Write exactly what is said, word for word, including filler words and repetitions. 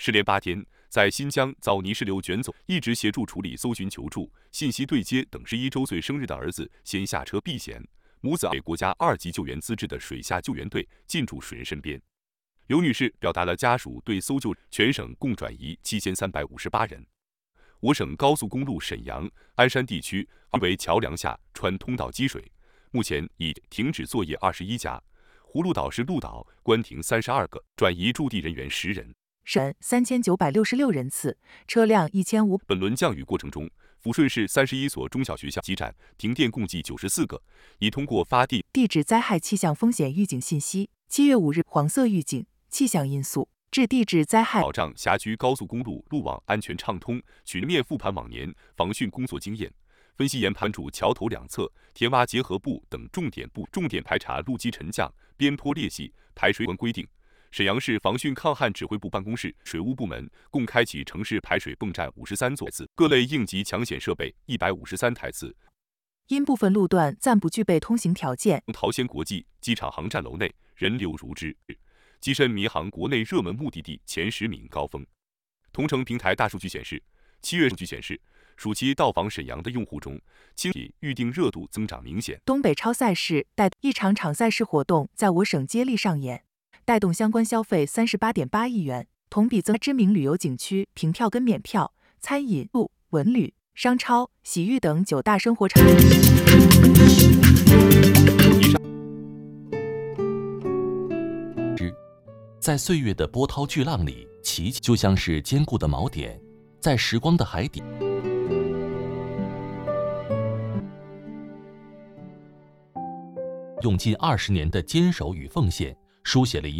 失联八天，在新疆遭泥石流卷走，一直协助处理搜寻求助、信息对接等。十一周岁生日的儿子先下车避险，母子给国家二级救援资质的水下救援队进驻水人身边。刘女士表达了家属对搜救，全省共转移七千三百五十八人。我省高速公路沈阳、鞍山地区因为桥梁下穿通道积水，目前已停止作业二十一家。葫芦岛市鹿岛关停三十二个，转移驻地人员十人。 省三千九百六十六人次，车辆一千五。 本轮降雨过程中，抚顺市三十一所中小学校基站停电共计九十四个，已通过发地地质灾害气象风险预警信息。七月五日，黄色预警，气象因素致地质灾害。 保障辖区高速公路路网安全畅通，全面复盘往年防汛工作经验，分析研判处桥头两侧填挖结合部等重点部，重点排查路基沉降、边坡裂隙、排水关规定。沈阳市防汛抗旱指挥部办公室、水务部门共开启城市排水泵站五十三座次，各类应急抢险设备一百五十三台次。 因部分路段暂不具备通行条件， 桃仙国际机场航站楼内人流如织，跻身民航国内热门目的地前十名高峰。同城平台大数据显示，七月数据显示，暑期到访沈阳的用户中，轻体预订热度增长明显。 东北超赛事带一场场赛事活动在我省接力上演，带动相关消费三十八点八亿元，同比增。知名旅游景区凭票跟免票、餐饮、路、文旅、商超、洗浴等九大生活场。 在岁月的波涛巨浪里，奇迹就像是坚固的锚点，在时光的海底，用近二十年的坚守与奉献，书写了一